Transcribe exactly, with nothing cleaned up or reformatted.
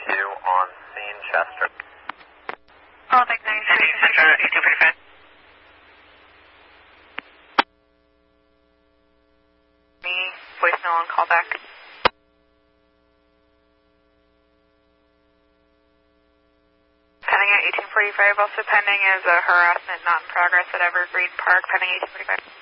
two on scene, Chester. Oh, thank you. Chester, eighteen forty-five. Me, voicemail on callback. Pending at eighteen forty-five. Also pending is a harassment not in progress at Evergreen Park, pending eighteen forty-five.